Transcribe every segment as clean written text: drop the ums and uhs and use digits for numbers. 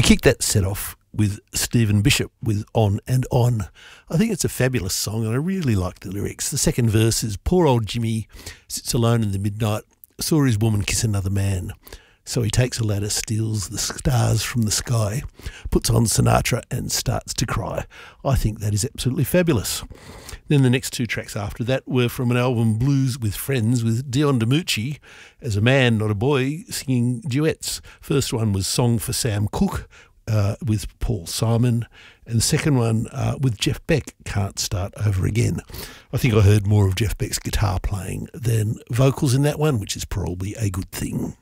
kicked that set off with Stephen Bishop with On and On. I think it's a fabulous song and I really like the lyrics. The second verse is, poor old Jimmy sits alone in the midnight, saw his woman kiss another man. So he takes a ladder, steals the stars from the sky, puts on Sinatra and starts to cry. I think that is absolutely fabulous. Then the next two tracks after that were from an album, Blues with Friends, with Dion DiMucci as a man, not a boy, singing duets. First one was Song for Sam Cooke with Paul Simon, and the second one with Jeff Beck, Can't Start Over Again. I think I heard more of Jeff Beck's guitar playing than vocals in that one, which is probably a good thing.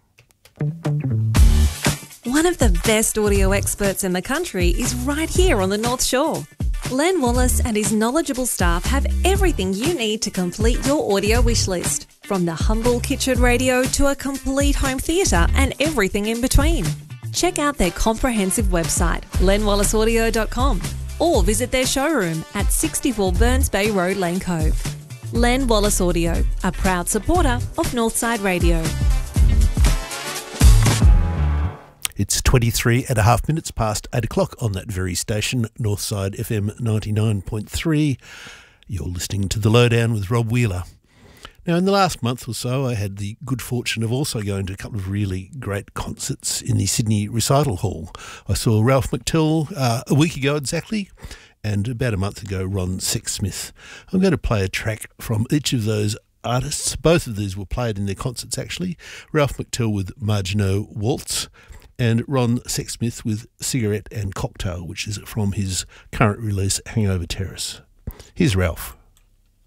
One of the best audio experts in the country is right here on the North Shore. Len Wallace and his knowledgeable staff have everything you need to complete your audio wish list, from the humble kitchen radio to a complete home theatre and everything in between. Check out their comprehensive website, lenwallaceaudio.com, or visit their showroom at 64 Burns Bay Road, Lane Cove. Len Wallace Audio, a proud supporter of Northside Radio. It's 23 and a half minutes past 8 o'clock on that very station, Northside FM 99.3. You're listening to The Lowdown with Rob Wheeler. Now, in the last month or so, I had the good fortune of also going to a couple of really great concerts in the Sydney Recital Hall. I saw Ralph McTell a week ago exactly, and about a month ago, Ron Sexsmith. I'm going to play a track from each of those artists. Both of these were played in their concerts, actually. Ralph McTell with Margenot Waltz, and Ron Sexsmith with Cigarette and Cocktail, which is from his current release, Hangover Terrace. Here's Ralph.